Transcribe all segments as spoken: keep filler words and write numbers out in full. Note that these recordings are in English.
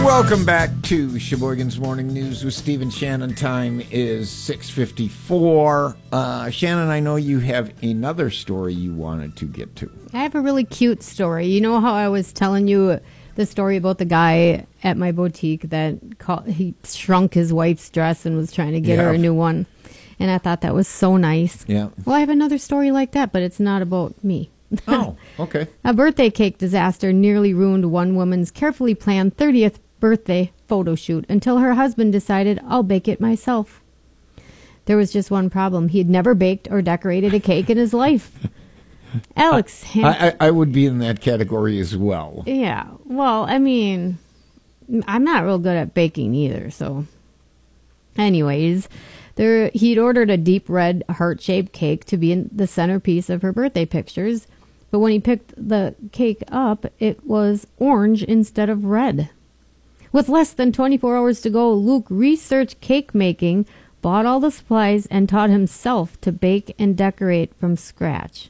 Welcome back to Sheboygan's Morning News with Steve and Shannon. Time is six fifty-four. Uh, Shannon, I know you have another story you wanted to get to. I have a really cute story. You know how I was telling you the story about the guy at my boutique that called, he shrunk his wife's dress and was trying to get Yeah. her a new one. And I thought that was so nice. Yeah. Well, I have another story like that, but it's not about me. Oh, okay. A birthday cake disaster nearly ruined one woman's carefully planned thirtieth birthday photo shoot until her husband decided, I'll bake it myself. There was just one problem. He had never baked or decorated a cake in his life. Alex. I, I, I would be in that category as well. Yeah. Well, I mean, I'm not real good at baking either. So, anyways, there he'd ordered a deep red heart-shaped cake to be in the centerpiece of her birthday pictures. But when he picked the cake up, it was orange instead of red. With less than twenty-four hours to go, Luke researched cake making, bought all the supplies, and taught himself to bake and decorate from scratch.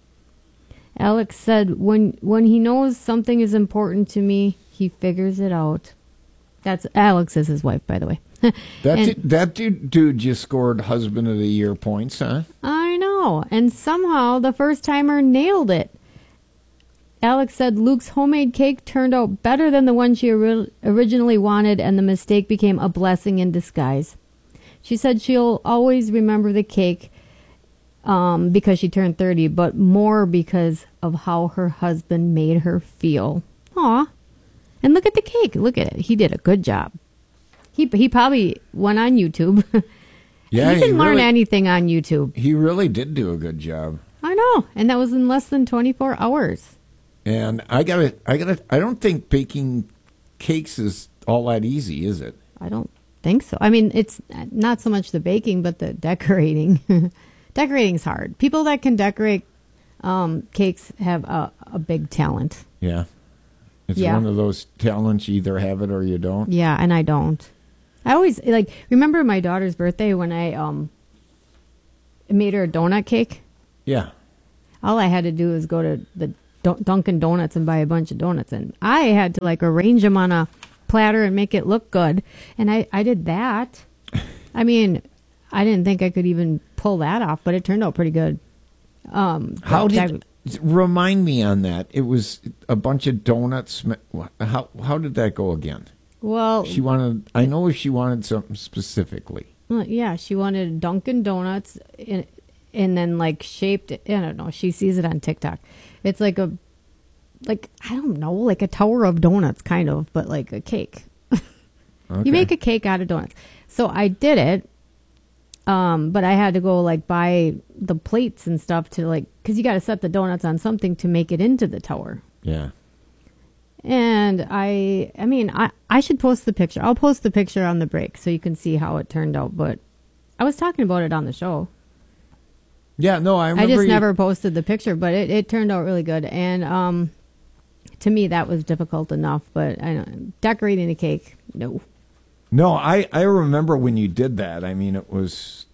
Alex said, when when he knows something is important to me, he figures it out. That's Alex is his wife, by the way. That, And- dude, that dude, dude just scored Husband of the Year points, huh? I know. And somehow the first timer nailed it. Alex said Luke's homemade cake turned out better than the one she ori- originally wanted, and the mistake became a blessing in disguise. She said she'll always remember the cake um, because she turned thirty, but more because of how her husband made her feel. Aw. And look at the cake. Look at it. He did a good job. He he probably went on YouTube. Yeah, you he can learn really- anything on YouTube. He really did do a good job. I know. And that was in less than twenty-four hours. And I gotta, I gotta, I don't think baking cakes is all that easy, is it? I don't think so. I mean, it's not so much the baking, but the decorating. Decorating's hard. People that can decorate um, cakes have a, a big talent. Yeah. It's Yeah. one of those talents, you either have it or you don't. Yeah, and I don't. I always, like, remember my daughter's birthday when I um made her a donut cake? Yeah. All I had to do was go to the Dun- Dunkin' Donuts and buy a bunch of donuts. And I had to, like, arrange them on a platter and make it look good. And I, I did that. I mean, I didn't think I could even pull that off, but it turned out pretty good. Um, How but did, remind me on that. It was a bunch of donuts. How, how did that go again? Well, She wanted, I know she wanted something specifically. uh, yeah, she wanted Dunkin' Donuts in, and then, like, shaped, I don't know, she sees it on TikTok. It's like a, like, I don't know, like a tower of donuts, kind of, but like a cake. Okay. You make a cake out of donuts. So I did it, um, but I had to go, like, buy the plates and stuff to, like, because you got to set the donuts on something to make it into the tower. Yeah. And I, I mean, I, I should post the picture. I'll post the picture on the break so you can see how it turned out. But I was talking about it on the show. Yeah, no, I I remember. just you- never posted the picture, but it, it turned out really good. And um, to me, that was difficult enough. But I don't, decorating a cake, no. No, I, I remember when you did that. I mean, it was.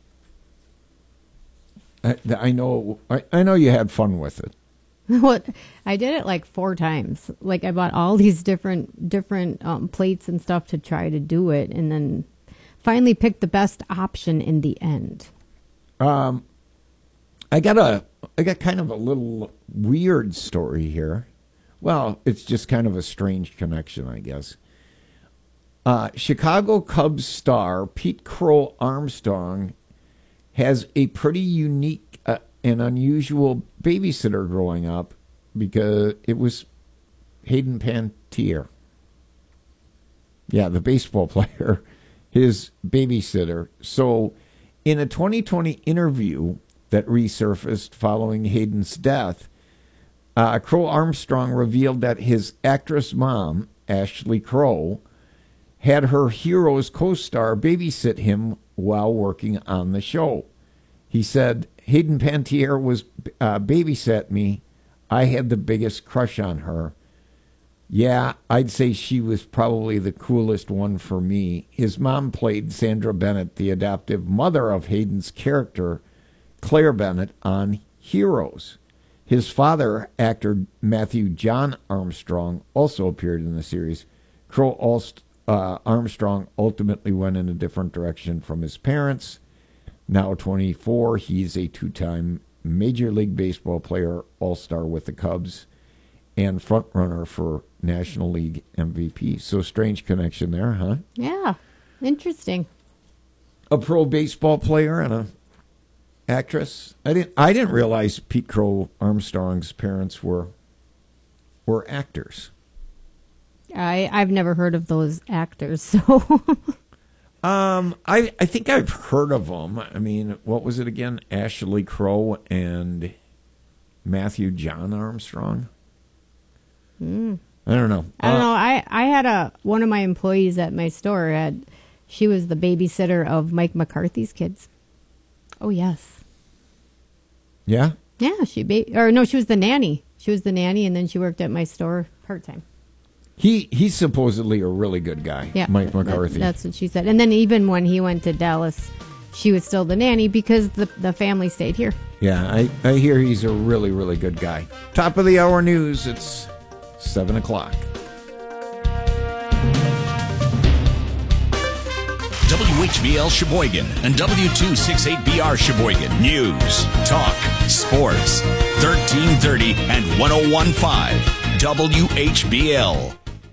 I, I know. I, I know you had fun with it. What I did it like four times. Like I bought all these different different um, plates and stuff to try to do it, and then finally picked the best option in the end. Um, I got a. I got kind of a little weird story here. Well, it's just kind of a strange connection, I guess. Uh, Chicago Cubs star Pete Crow Armstrong has a pretty unique uh, and unusual babysitter growing up because it was Hayden Panettiere. Yeah, the baseball player, his babysitter. So in a twenty twenty interview that resurfaced following Hayden's death, uh, Crow Armstrong revealed that his actress mom, Ashley Crow, had her Heroes co-star babysit him while working on the show. He said, Hayden Panettiere was uh, babysat me. I had the biggest crush on her. Yeah, I'd say she was probably the coolest one for me. His mom played Sandra Bennett, the adoptive mother of Hayden's character, Claire Bennett, on Heroes. His father, actor Matthew John Armstrong, also appeared in the series. Crow uh, Armstrong ultimately went in a different direction from his parents. Now twenty-four, he's a two-time Major League Baseball player, all-star with the Cubs, and front-runner for National League M V P. So strange connection there, huh? Yeah, interesting. A pro baseball player and a actress. I didn't. I didn't realize Pete Crow Armstrong's parents were were actors. I I've never heard of those actors, so. um, I I think I've heard of them. I mean, what was it again? Ashley Crow and Matthew John Armstrong. Mm. I don't know. I don't uh, know. I I had a one of my employees at my store had. She was the babysitter of Mike McCarthy's kids. Oh, yes. Yeah? Yeah, she ba- or no, she was the nanny. She was the nanny, and then she worked at my store part-time. He He's supposedly a really good guy, yeah, Mike McCarthy. That, that's what she said. And then even when he went to Dallas, she was still the nanny because the, the family stayed here. Yeah, I, I hear he's a really, really good guy. Top of the hour news, it's seven o'clock. W H B L Sheboygan and W two sixty-eight B R Sheboygan. News, talk, sports. thirteen thirty and ten fifteen W H B L.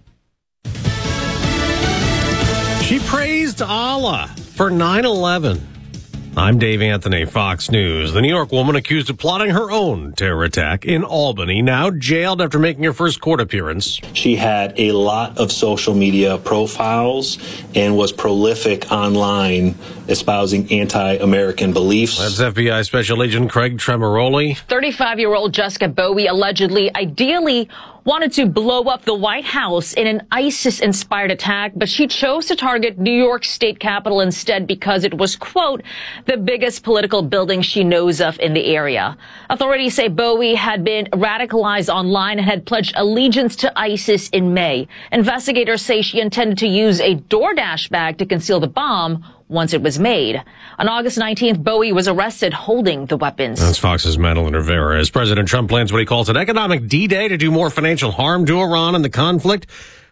She praised Allah for nine eleven. I'm Dave Anthony, Fox News. The New York woman accused of plotting her own terror attack in Albany, now jailed after making her first court appearance. She had a lot of social media profiles and was prolific online, espousing anti-American beliefs. That's F B I Special Agent Craig Tremoroli. thirty-five-year-old Jessica Bowie allegedly, ideally, wanted to blow up the White House in an ISIS-inspired attack, but she chose to target New York State Capitol instead because it was, quote, the biggest political building she knows of in the area. Authorities say Bowie had been radicalized online and had pledged allegiance to ISIS in May. Investigators say she intended to use a DoorDash bag to conceal the bomb once it was made. On August nineteenth, Bowie was arrested holding the weapons. That's Fox's Madeline Rivera. As President Trump plans what he calls an economic D-Day to do more financial harm to Iran in the conflict,